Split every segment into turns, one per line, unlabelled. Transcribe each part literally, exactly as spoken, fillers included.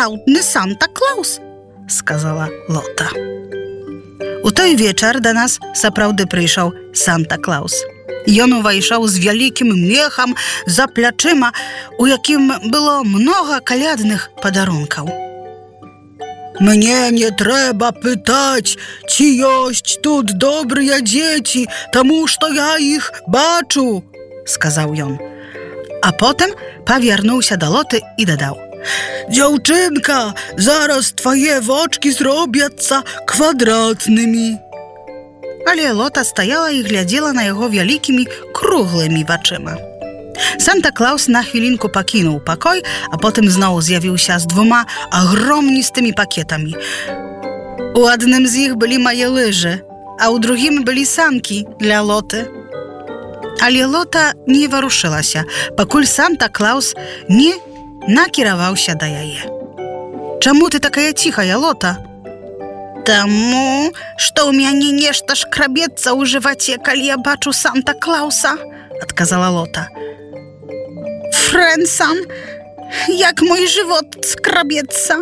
сапраўдны Санта-Клаус, сказала Лота. У той вечар да нас сапраўды прыйшоў Санта-Клаус. Ён увайшоў з вялікім мехам за плячыма, у якім было многа калядных падарункаў. «Мне не трэба пытаць, ці ёсць тут добрыя дзеці, таму што я іх бачу», сказаў ён. А потым павярнуўся да Лоты і дадаў: «Дзяўчынка, зараз твае вочкі зробяцца квадратнымі». Але Лота стаяла і глядзела на яго вялікімі круглымі вачыма. Санта-Клаус на хвілінку пакінуў пакой, а потым зноў з'явіўся з двума агромністымі пакетамі. У адным з іх былі мае лыжы, а ў другім былі санкі для Лоты. Але Лота не варушылася, пакуль Санта-Клаус не накіраваўся да яе. «Чаму ты такая ціхая, Лота?» «Таму, што ў мяне нешта шкрабецца ў жываце, калі я бачу Санта-Клауса», адказала Лота. «Фрэнсан, як мой жывот скрабецца!»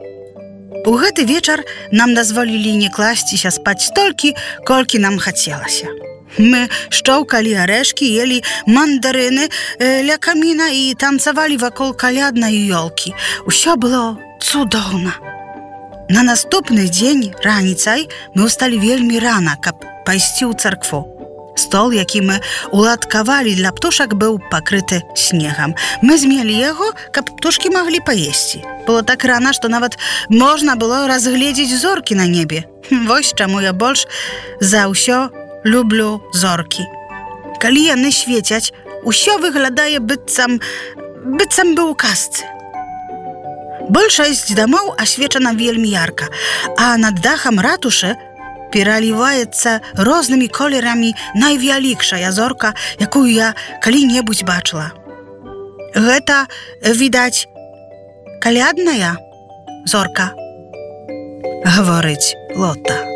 У гэты вечар нам дазволілі не класціся спаць столькі, колькі нам хацелася. Мы шчоўкалі арэшкі, елі мандарыны э, ля каміна і танцавалі вакол каляднай ёлкі. Усё было цудоўна. На наступны дзень раніцай мы ўсталі вельмі рана, каб пайсці ў царкву. Стол, які мы уладкавалі для птушак, быў пакрыты снегам. Мы змелі яго, каб птушкі маглі паесці. Было так рана, што нават можна было разгледзець зоркі на небе. Вось чаму я больш за ўсё люблю зоркі. Калі яны свецяць, усё выглядае быццам, быццам бы ў казцы. Большасць дамоў асвечана вельмі ярка, а над дахам ратушы пераліваецца рознымі колерамі найвялікшая зорка, якую я калі-небудзь бачыла. Гэта, відаць, калядная зорка, гаворыць Лота.